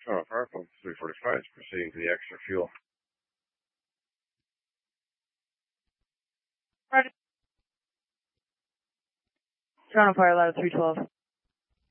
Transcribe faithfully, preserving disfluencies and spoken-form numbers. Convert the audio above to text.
Toronto Power Pump three forty-five is proceeding to the extra fuel. Roger. Toronto Power Ladder three twelve.